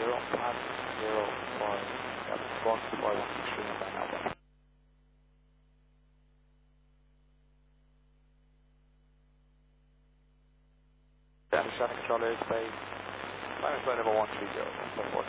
pass 05, yep, box 5163 on that now. Traffic Control airspace, minus flight number 130,